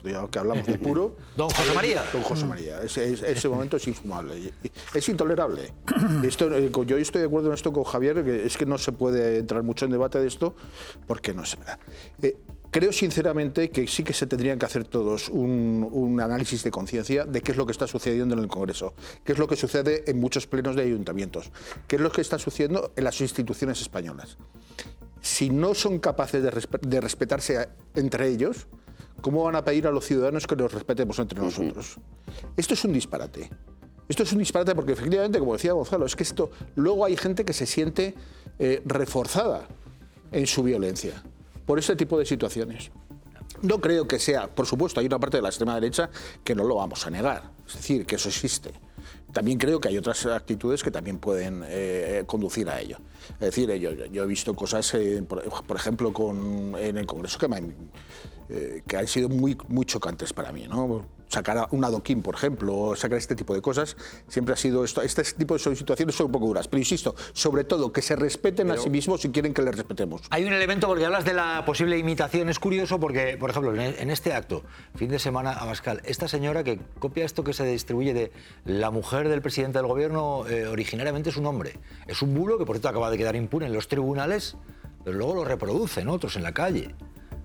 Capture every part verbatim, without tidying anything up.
ya que hablamos de puro... Don José María. Don José María. Ese, ese momento es infumable. Es intolerable. Esto, yo estoy de acuerdo en esto con Javier, que es que no se puede entrar mucho en debate de esto, porque no es verdad. Eh, creo sinceramente que sí que se tendrían que hacer todos un, un análisis de conciencia de qué es lo que está sucediendo en el Congreso, qué es lo que sucede en muchos plenos de ayuntamientos, qué es lo que está sucediendo en las instituciones españolas. Si no son capaces de, resp de respetarse a, entre ellos, ¿cómo van a pedir a los ciudadanos que nos respetemos entre nosotros? Esto es un disparate. Esto es un disparate porque efectivamente, como decía Gonzalo, es que esto luego hay gente que se siente eh, reforzada en su violencia por este tipo de situaciones. No creo que sea, por supuesto, hay una parte de la extrema derecha que no lo vamos a negar, es decir, que eso existe. También creo que hay otras actitudes que también pueden eh, conducir a ello. Es decir, yo, yo he visto cosas, eh, por, por ejemplo, con, en el Congreso que, me, eh, que han sido muy, muy chocantes para mí, ¿no? Sacar un adoquín, por ejemplo, o sacar este tipo de cosas, siempre ha sido esto. Este tipo de situaciones son un poco duras, pero insisto, sobre todo que se respeten pero a sí mismos si quieren que les respetemos. Hay un elemento, porque hablas de la posible imitación, es curioso porque, por ejemplo, en este acto, fin de semana, Abascal, esta señora que copia esto que se distribuye de la mujer del presidente del gobierno, eh, originariamente es un hombre. Es un bulo que, por cierto, acaba de quedar impune en los tribunales, pero luego lo reproducen otros en la calle.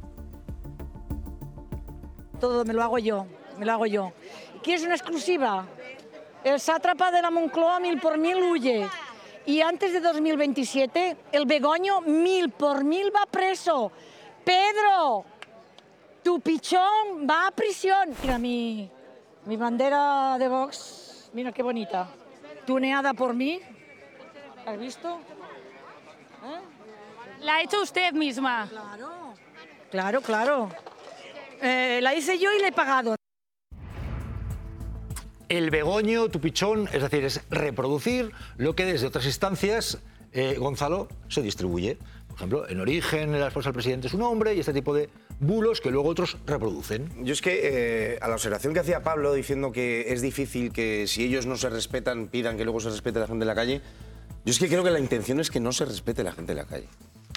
Todo me lo hago yo. Me lo hago yo. ¿Quieres una exclusiva? El sátrapa de la Moncloa mil por mil huye. Y antes de dos mil veintisiete, el Begoño mil por mil va preso. Pedro, tu pichón va a prisión. Mira mi, mi bandera de Vox. Mira qué bonita. Tuneada por mí. ¿Has visto? ¿Eh? La ha hecho usted misma. Claro, claro, claro. Eh, la hice yo y le he pagado. El Begoño, tu pichón, es decir, es reproducir lo que desde otras instancias, eh, Gonzalo, se distribuye. Por ejemplo, en Origen, la esposa del presidente es un hombre y este tipo de bulos que luego otros reproducen. Yo es que eh, a la observación que hacía Pablo diciendo que es difícil que si ellos no se respetan, pidan que luego se respete la gente de la calle, yo es que creo que la intención es que no se respete la gente de la calle.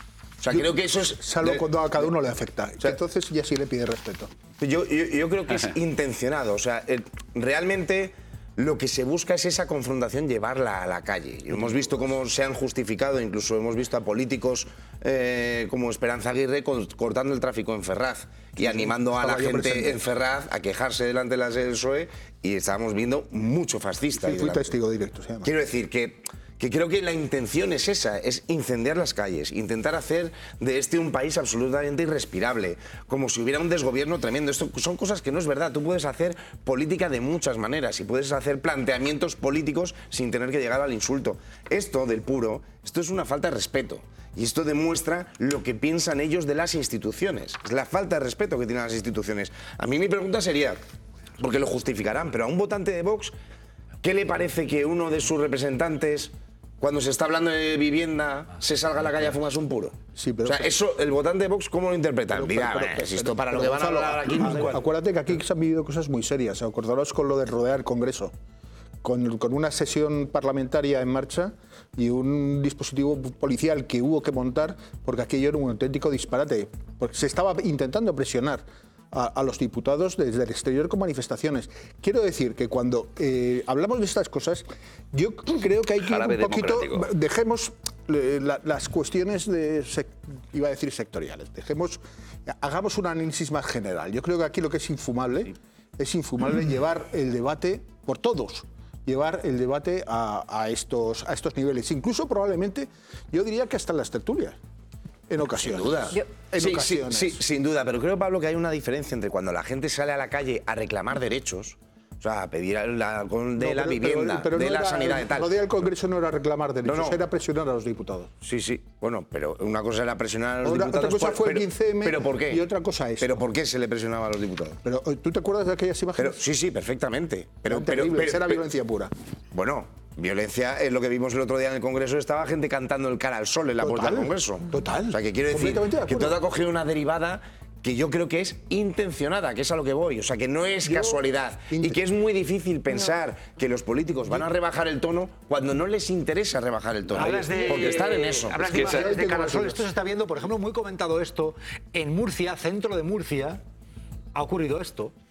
O sea, yo, creo que eso es... Salvo de, cuando a cada uno le afecta. O sea, entonces ya sí le pide respeto. Yo, yo, yo creo que es intencionado. O sea, el, realmente lo que se busca es esa confrontación, llevarla a la calle. Y hemos visto cómo se han justificado, incluso hemos visto a políticos eh, como Esperanza Aguirre cortando el tráfico en Ferraz y animando a la gente en Ferraz a quejarse delante de la sede del P S O E, y estábamos viendo mucho fascista. Sí, fui testigo directo. Se llama. Quiero decir que... que creo que la intención es esa, es incendiar las calles, intentar hacer de este un país absolutamente irrespirable, como si hubiera un desgobierno tremendo. Esto son cosas que no es verdad. Tú puedes hacer política de muchas maneras y puedes hacer planteamientos políticos sin tener que llegar al insulto. Esto del puro, esto es una falta de respeto. Y esto demuestra lo que piensan ellos de las instituciones. Es la falta de respeto que tienen las instituciones. A mí mi pregunta sería, porque lo justificarán, pero a un votante de Vox, ¿qué le parece que uno de sus representantes, cuando se está hablando de vivienda, se salga a la calle a fumarse un puro? Sí, pero, o sea, eso, el votante de Vox, ¿cómo lo interpreta? Pero, Mira, pero, pero, si esto para pero, lo que van a hablar aquí... Acu acuérdate que aquí se han vivido cosas muy serias. Acordaros con lo de rodear el Congreso. Con, con una sesión parlamentaria en marcha y un dispositivo policial que hubo que montar porque aquello era un auténtico disparate. Porque se estaba intentando presionar A, a los diputados desde el exterior con manifestaciones. Quiero decir que cuando eh, hablamos de estas cosas, yo creo que hay que ir un poquito... Dejemos eh, la, las cuestiones de... Sec, iba a decir sectoriales. Dejemos... Hagamos un análisis más general. Yo creo que aquí lo que es infumable, sí. es infumable llevar el debate por todos. Llevar el debate a, a, estos, a estos niveles. Incluso probablemente, yo diría que hasta en las tertulias. En ocasiones. Sin duda. Yo, en sí, ocasiones. Sí, sí, sin duda. Pero creo, Pablo, que hay una diferencia entre cuando la gente sale a la calle a reclamar derechos, o sea, a pedir la, de no, pero, la vivienda, pero, pero de no la era, sanidad y tal. Lo del Congreso no era reclamar derechos, no, no. era presionar a los diputados. Sí, sí. Bueno, pero una cosa era presionar a los otra, diputados. Otra cosa fue pero, el quince eme ¿pero por qué? Y otra cosa es. ¿Pero por qué se le presionaba a los diputados? Pero, ¿tú te acuerdas de aquellas imágenes? Pero, sí, sí, perfectamente. Pero, Eran pero, terribles, pero, era pero, violencia pura. Bueno, violencia es lo que vimos el otro día en el Congreso. Estaba gente cantando el cara al sol en la puerta del Congreso. Total. O sea, que quiero decir de que todo ha cogido una derivada que yo creo que es intencionada, que es a lo que voy. O sea, que no es yo, casualidad. Y que es muy difícil pensar no. que los políticos van a rebajar el tono cuando no les interesa rebajar el tono. Hablas de, porque están en eso. Hablas de, de, de cara al sol. Esto se está viendo, por ejemplo, muy comentado esto en Murcia, centro de Murcia. ha ocurrido esto.